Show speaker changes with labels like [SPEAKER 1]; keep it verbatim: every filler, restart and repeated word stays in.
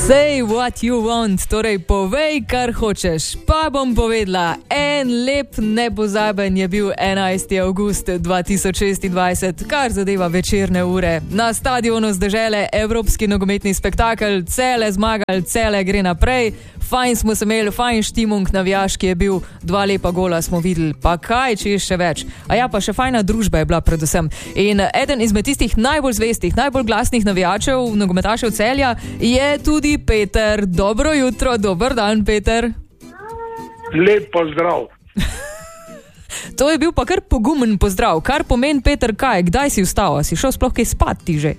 [SPEAKER 1] Say what you want, torej povej, kar hočeš. Pa bom povedala, en lep nepozaben je bil enajstega avgusta dva tisoč šestindvajset, kar zadeva večerne ure. Na stadionu z dežele evropski nogometni spektakel, cele zmagali, cele gre naprej. Fajn smo se imeli, fajn štimung navijaški je bil, dva lepa gola smo videli, pa kaj, če je še več. A ja, pa še fajna družba je bila predvsem. In eden izmed tistih najbolj zvestih, najbolj glasnih navijačev, nogometašev Celja, je tudi Peter. Dobro jutro, dober dan, Peter.
[SPEAKER 2] Lep pozdrav.
[SPEAKER 1] To je bil pa kar pogumen pozdrav. Kar pomeni, Peter, kaj? Kdaj si vstal? Si šel sploh kaj spat ti že?